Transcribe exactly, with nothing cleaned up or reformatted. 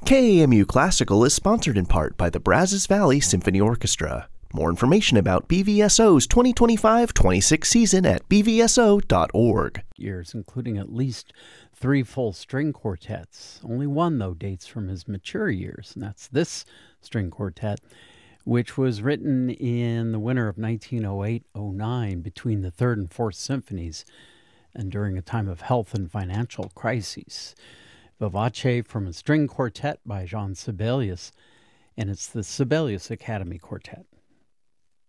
K A M U Classical is sponsored in part by the Brazos Valley Symphony Orchestra. More information about B V S O's twenty twenty-five twenty-six season at b v s o dot org. Years, including at least three full string quartets. Only one, though, dates from his mature years, and that's this string quartet, which was written in the winter of nineteen oh eight oh nine between the Third and Fourth Symphonies and during a time of health and financial crises. Vivace from a string quartet by Jean Sibelius, and it's the Sibelius Academy Quartet.